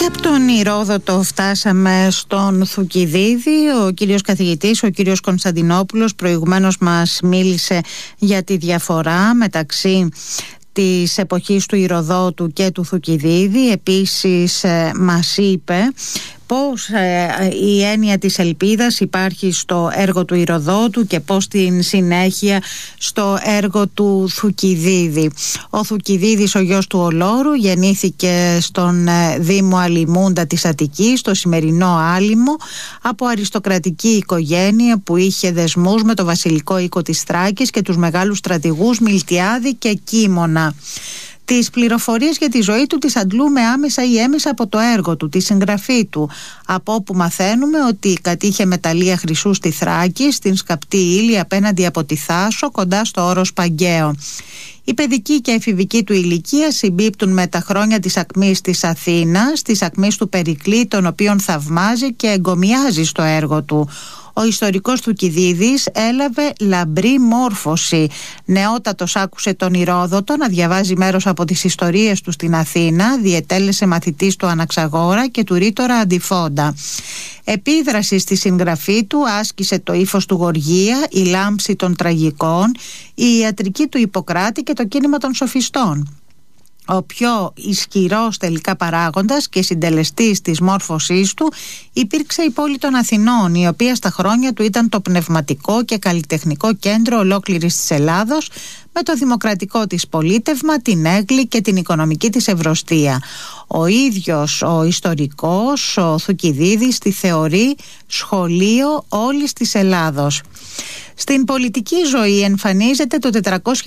Και από τον Ηρόδοτο φτάσαμε στον Θουκυδίδη. Ο κύριος καθηγητής, ο κύριος Κωνσταντινόπουλος, προηγουμένως μας μίλησε για τη διαφορά μεταξύ της εποχής του Ηροδότου και του Θουκυδίδη. Επίσης μας είπε πώς η έννοια της ελπίδας υπάρχει στο έργο του Ηροδότου και πώς την συνέχεια στο έργο του Θουκυδίδη. Ο Θουκυδίδης, ο γιος του Ολόρου, γεννήθηκε στον Δήμο Αλιμούντα της Αττικής, στο σημερινό Άλυμο, από αριστοκρατική οικογένεια που είχε δεσμούς με το βασιλικό οίκο της Θράκης και τους μεγάλους στρατηγούς Μιλτιάδη και Κίμωνα. Τις πληροφορίες για τη ζωή του τις αντλούμε άμεσα ή έμεσα από το έργο του, τη συγγραφή του, από όπου μαθαίνουμε ότι κατήχε μεταλλεία χρυσού στη Θράκη, στην σκαπτή ύλη απέναντι από τη Θάσο, κοντά στο όρος Παγκαίο. Η παιδική και εφηβική του ηλικία συμπίπτουν με τα χρόνια της ακμής της Αθήνας, της ακμής του Περικλή, τον οποίον θαυμάζει και εγκομιάζει στο έργο του. Ο ιστορικός Θουκυδίδης έλαβε λαμπρή μόρφωση. Νεότατος άκουσε τον Ηρόδοτο να διαβάζει μέρος από τις ιστορίες του στην Αθήνα, διετέλεσε μαθητής του Αναξαγόρα και του ρήτορα Αντιφόντα. Επίδραση στη συγγραφή του άσκησε το ύφος του Γοργία, η λάμψη των τραγικών, η ιατρική του Ιπποκράτη και το κίνημα των σοφιστών. Ο πιο ισχυρός τελικά παράγοντας και συντελεστής της μόρφωσής του υπήρξε η πόλη των Αθηνών, η οποία στα χρόνια του ήταν το πνευματικό και καλλιτεχνικό κέντρο ολόκληρης της Ελλάδος, με το δημοκρατικό της πολίτευμα, την έγκλη και την οικονομική της ευρωστία. Ο ίδιος ο ιστορικός, ο Θουκυδίδης, τη θεωρεί σχολείο όλης της Ελλάδος. Στην πολιτική ζωή εμφανίζεται το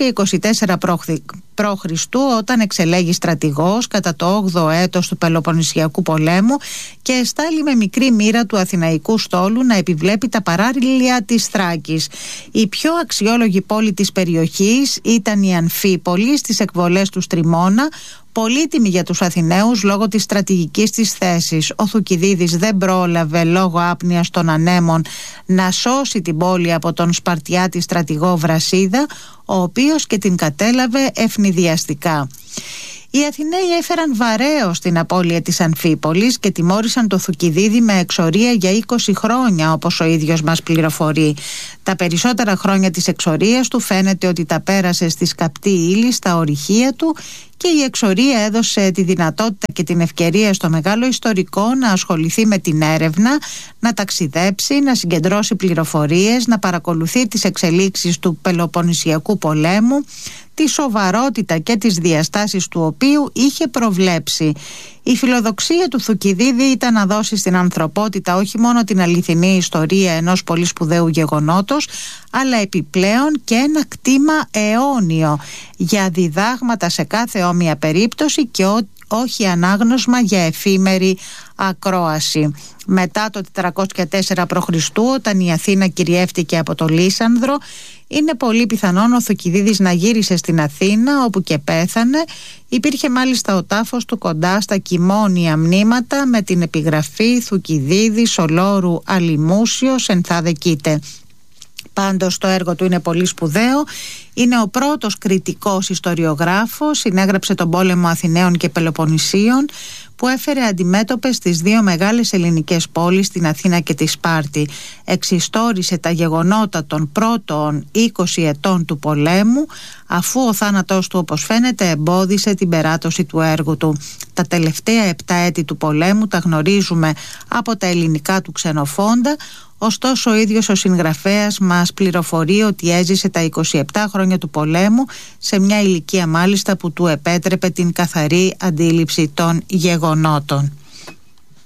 424 π.Χ. όταν εξελέγει στρατηγός κατά το 8ο έτος του Πελοποννησιακού πολέμου και εστάλει με μικρή μοίρα του Αθηναϊκού στόλου να επιβλέπει τα παράλια της Θράκης. Η πιο αξιόλογη πόλη της περιοχής ήταν η Αμφίπολη στις εκβολές του Στριμώνα, πολύτιμη για τους Αθηναίους λόγω της στρατηγικής της θέσης. Ο Θουκυδίδης δεν πρόλαβε λόγω άπνοιας των ανέμων να σώσει την πόλη από τον Σπαρτιάτη στρατηγό Βρασίδα, ο οποίος και την κατέλαβε ευνηδιαστικά. Οι Αθηναίοι έφεραν βαρέως την απώλεια της Αμφίπολης και τιμώρησαν το Θουκυδίδη με εξορία για 20 χρόνια, όπως ο ίδιος μας πληροφορεί. Τα περισσότερα χρόνια της εξορίας του φαίνεται ότι τα πέρασε στη σκαπτή ύλη, στα ορυχεία του, και η εξορία έδωσε τη δυνατότητα και την ευκαιρία στο μεγάλο ιστορικό να ασχοληθεί με την έρευνα, να ταξιδέψει, να συγκεντρώσει πληροφορίες, να παρακολουθεί τις εξελίξεις του Πελοποννησιακού πολέμου, τη σοβαρότητα και τις διαστάσεις του οποίου είχε προβλέψει. Η φιλοδοξία του Θουκυδίδη ήταν να δώσει στην ανθρωπότητα όχι μόνο την αληθινή ιστορία ενός πολύ σπουδαίου γεγονότος, αλλά επιπλέον και ένα κτήμα αιώνιο για διδάγματα σε κάθε όμοια περίπτωση και όχι ανάγνωσμα για εφήμερη ακρόαση. Μετά το 404 π.Χ., όταν η Αθήνα κυριεύτηκε από το Λύσανδρο, είναι πολύ πιθανόν ο Θουκυδίδης να γύρισε στην Αθήνα, όπου και πέθανε. Υπήρχε μάλιστα ο τάφος του κοντά στα κοιμώνια μνήματα με την επιγραφή «Θουκυδίδης Ολόρου Αλιμούσιος ενθάδε κοίτε». Πάντως το έργο του είναι πολύ σπουδαίο. Είναι ο πρώτος κριτικός ιστοριογράφος, συνέγραψε τον πόλεμο Αθηναίων και Πελοποννησίων, που έφερε αντιμέτωπες τις δύο μεγάλες ελληνικές πόλεις, την Αθήνα και τη Σπάρτη. Εξιστόρισε τα γεγονότα των πρώτων 20 ετών του πολέμου, αφού ο θάνατός του, όπως φαίνεται, εμπόδισε την περάτωση του έργου του. Τα τελευταία 7 έτη του πολέμου τα γνωρίζουμε από τα ελληνικά του ξενοφόντα. Ωστόσο ο ίδιος ο συγγραφέας μας πληροφορεί ότι έζησε τα 27 χρόνια του πολέμου σε μια ηλικία μάλιστα που του επέτρεπε την καθαρή αντίληψη των γεγονότων.